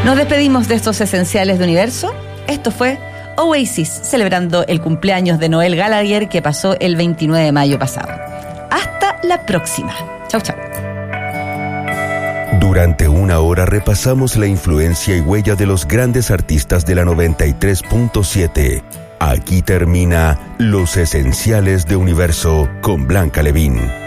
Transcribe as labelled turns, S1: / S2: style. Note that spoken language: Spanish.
S1: Nos despedimos de estos esenciales de Universo. Esto fue Oasis, celebrando el cumpleaños de Noel Gallagher, que pasó el 29 de mayo pasado. Hasta la próxima. Chau, chau.
S2: Durante una hora repasamos la influencia y huella de los grandes artistas de la 93.7. Aquí termina Los Esenciales de Universo con Blanca Levín.